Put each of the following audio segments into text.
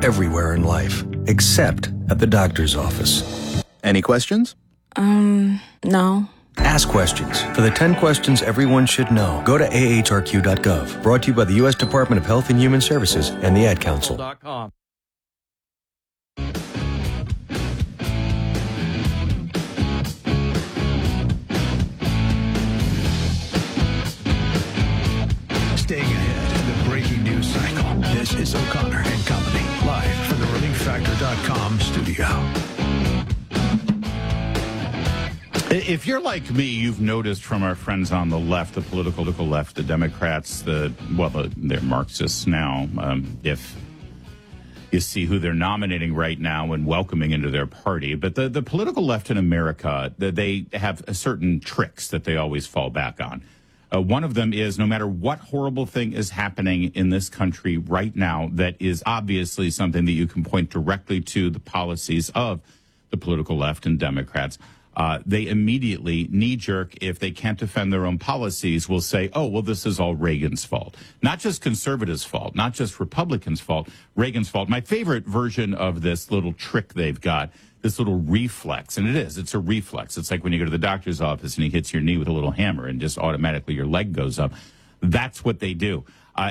everywhere in life, except at the doctor's office. Any questions? No. Ask questions. For the 10 questions everyone should know, go to ahrq.gov. Brought to you by the U.S. Department of Health and Human Services and the Ad Council. Staying ahead in the breaking news cycle. This is O'Connor and Company, live from the ReliefFactor.com studio. If you're like me, you've noticed from our friends on the left, the political left, the Democrats, they're Marxists now. If you see who they're nominating right now and welcoming into their party. But the political left in America, they have certain tricks that they always fall back on. One of them is no matter what horrible thing is happening in this country right now that is obviously something that you can point directly to the policies of the political left and Democrats, they immediately, knee-jerk, if they can't defend their own policies, will say, oh, well, this is all Reagan's fault. Not just conservatives' fault, not just Republicans' fault, Reagan's fault. My favorite version of this little trick they've got, this little reflex, and it's a reflex. It's like when you go to the doctor's office and he hits your knee with a little hammer and just automatically your leg goes up. That's what they do.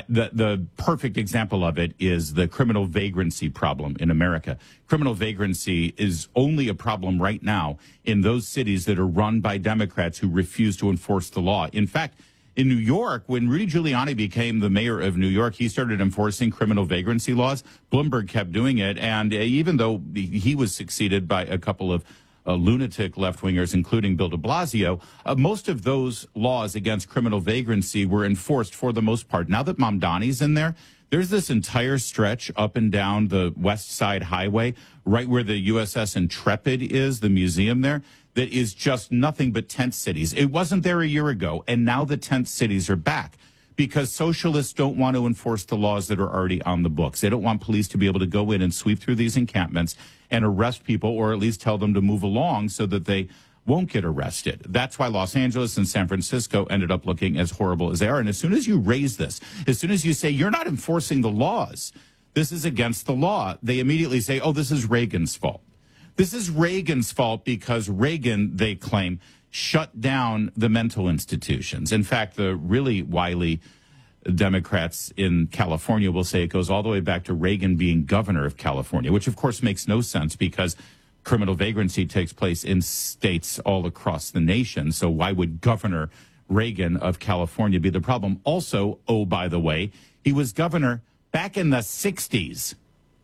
The perfect example of it is the criminal vagrancy problem in America. Criminal vagrancy is only a problem right now in those cities that are run by Democrats who refuse to enforce the law. In fact, in New York, when Rudy Giuliani became the mayor of New York, he started enforcing criminal vagrancy laws. Bloomberg kept doing it, and even though he was succeeded by a couple of lunatic left-wingers, including Bill de Blasio, most of those laws against criminal vagrancy were enforced for the most part. Now that Mamdani's in there, there's this entire stretch up and down the West Side Highway, right where the USS Intrepid is, the museum there, that is just nothing but tent cities. It wasn't there a year ago, and now the tent cities are back because socialists don't want to enforce the laws that are already on the books. They don't want police to be able to go in and sweep through these encampments and arrest people, or at least tell them to move along so that they won't get arrested. That's why Los Angeles and San Francisco ended up looking as horrible as they are. And as soon as you raise this, as soon as you say you're not enforcing the laws, this is against the law, they immediately say, oh, this is Reagan's fault. This is Reagan's fault because Reagan, they claim, shut down the mental institutions. In fact, the really wily Democrats in California will say it goes all the way back to Reagan being governor of California, which of course makes no sense because criminal vagrancy takes place in states all across the nation. So why would Governor Reagan of California be the problem? Also, oh, by the way, he was governor back in the 60s.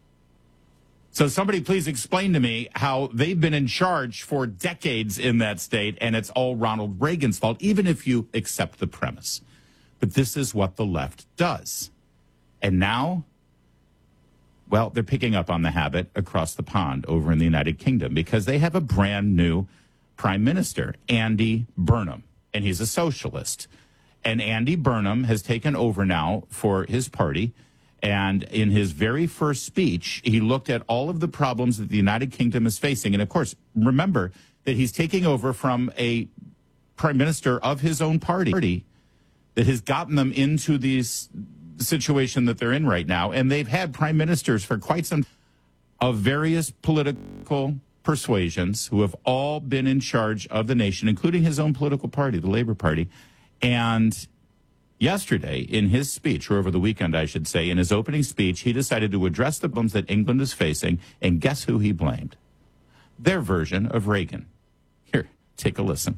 So somebody please explain to me how they've been in charge for decades in that state and it's all Ronald Reagan's fault, even if you accept the premise. But this is what the left does. And now, well, they're picking up on the habit across the pond over in the United Kingdom because they have a brand new prime minister, Andy Burnham, and he's a socialist. And Andy Burnham has taken over now for his party. And in his very first speech, he looked at all of the problems that the United Kingdom is facing. And of course, remember that he's taking over from a prime minister of his own party that has gotten them into this situation that they're in right now. And they've had prime ministers for quite some of various political persuasions who have all been in charge of the nation, including his own political party, the Labour Party. And yesterday, in his speech, or over the weekend, I should say, in his opening speech, he decided to address the problems that England is facing. And guess who he blamed? Their version of Reagan. Here, take a listen.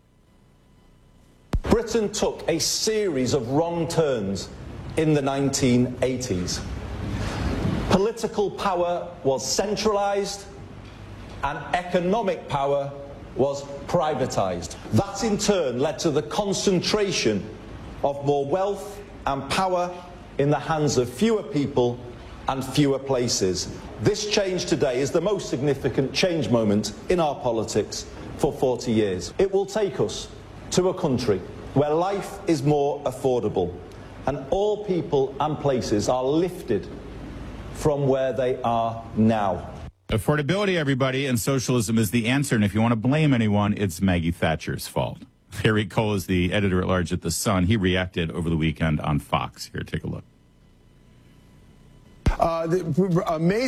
Britain took a series of wrong turns in the 1980s. Political power was centralised and economic power was privatised. That in turn led to the concentration of more wealth and power in the hands of fewer people and fewer places. This change today is the most significant change moment in our politics for 40 years. It will take us to a country where life is more affordable and all people and places are lifted from where they are now. Affordability, everybody, and socialism is the answer. And if you want to blame anyone, it's Maggie Thatcher's fault. Harry Cole is the editor-at-large at The Sun. He reacted over the weekend on Fox. Here, take a look. Amazing.